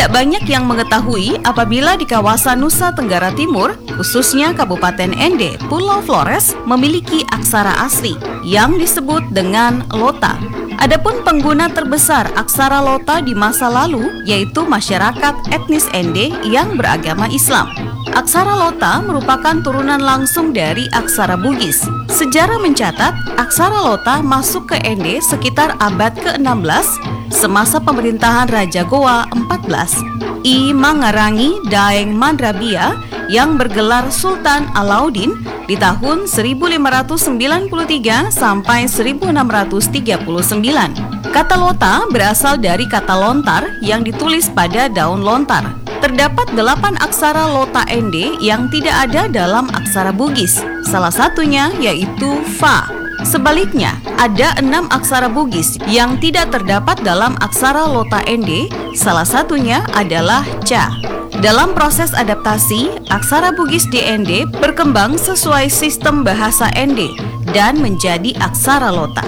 Tidak banyak yang mengetahui apabila di kawasan Nusa Tenggara Timur, khususnya Kabupaten Ende, Pulau Flores, memiliki aksara asli yang disebut dengan Lota. Adapun pengguna terbesar aksara Lota di masa lalu yaitu masyarakat etnis Ende yang beragama Islam. Aksara Lota merupakan turunan langsung dari aksara Bugis. Sejarah mencatat aksara Lota masuk ke Ende sekitar abad ke-16 semasa pemerintahan Raja Goa 14, I Mangarangi Daeng Mandrabia yang bergelar Sultan Alauddin di tahun 1593 sampai 1639. Kata Lota berasal dari kata lontar yang ditulis pada daun lontar. Terdapat 8 aksara Lota Ende yang tidak ada dalam aksara Bugis. Salah satunya yaitu Fa. Sebaliknya, ada 6 aksara Bugis yang tidak terdapat dalam aksara Lota Ende. Salah satunya adalah Ca. Dalam proses adaptasi, aksara Bugis di Ende berkembang sesuai sistem bahasa Ende dan menjadi aksara Lota.